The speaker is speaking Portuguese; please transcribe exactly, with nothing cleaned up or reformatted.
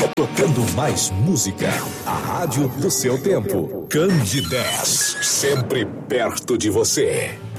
Tocando mais música. A rádio do seu tempo. Candidez. Sempre perto de você.